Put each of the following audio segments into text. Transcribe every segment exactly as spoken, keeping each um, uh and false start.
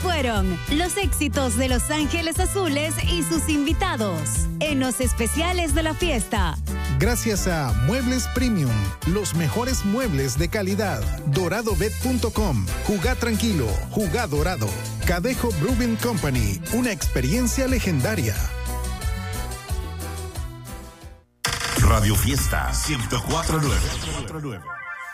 fueron los éxitos de Los Ángeles Azules y sus invitados en los especiales de la fiesta. Gracias a Muebles Premium, los mejores muebles de calidad. dorado bet punto com, jugá tranquilo, jugá dorado. Cadejo Brewing Company, una experiencia legendaria. Radio Fiesta ciento cuatro punto nueve.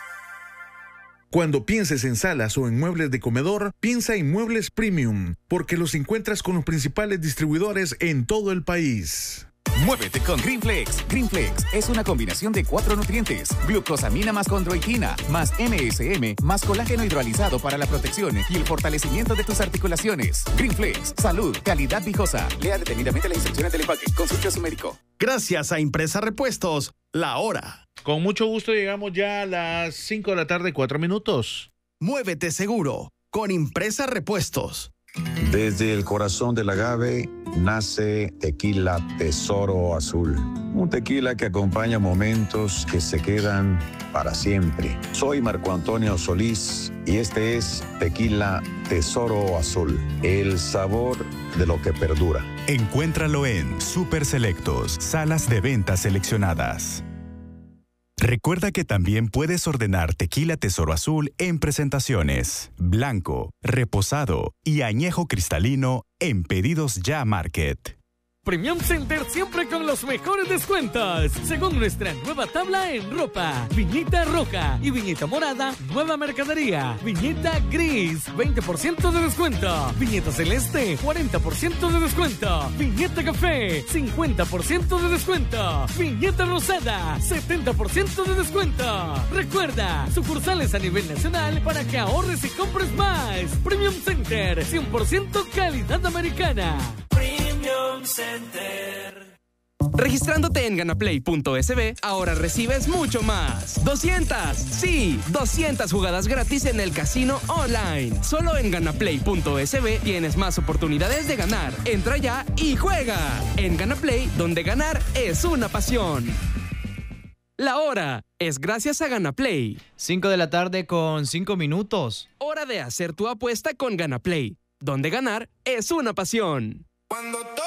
Cuando pienses en salas o en muebles de comedor, piensa en Muebles Premium, porque los encuentras con los principales distribuidores en todo el país. Muévete con Greenflex. Greenflex es una combinación de cuatro nutrientes: glucosamina más condroitina, más M S M, más colágeno hidrolizado para la protección y el fortalecimiento de tus articulaciones. Greenflex, salud, calidad viejosa. Lea detenidamente las instrucciones del empaque. Consulte a su médico. Gracias a Impresa Repuestos, la hora. Con mucho gusto llegamos ya a las cinco de la tarde, cuatro minutos. Muévete seguro con Impresa Repuestos. Desde el corazón del agave nace Tequila Tesoro Azul. Un tequila que acompaña momentos que se quedan para siempre. Soy Marco Antonio Solís y este es Tequila Tesoro Azul. El sabor de lo que perdura. Encuéntralo en Super Selectos, salas de ventas seleccionadas. Recuerda que también puedes ordenar Tequila Tesoro Azul en presentaciones, blanco, reposado y añejo cristalino en Pedidos Ya Market. Premium Center siempre con los mejores descuentos. Según nuestra nueva tabla en ropa, viñeta roja y viñeta morada, nueva mercadería. Viñeta gris, veinte por ciento de descuento. Viñeta celeste, cuarenta por ciento de descuento. Viñeta café, cincuenta por ciento de descuento. Viñeta rosada, setenta por ciento de descuento. Recuerda, sucursales a nivel nacional para que ahorres y compres más. Premium Center, cien por ciento calidad americana. Premium Center. Registrándote en ganaplay punto es be, ahora recibes mucho más. doscientas, sí, doscientas jugadas gratis en el casino online. Solo en ganaplay punto es be tienes más oportunidades de ganar. Entra ya y juega. En Ganaplay, donde ganar es una pasión. La hora es gracias a Ganaplay. cinco de la tarde con cinco minutos. Hora de hacer tu apuesta con Ganaplay, donde ganar es una pasión. Cuando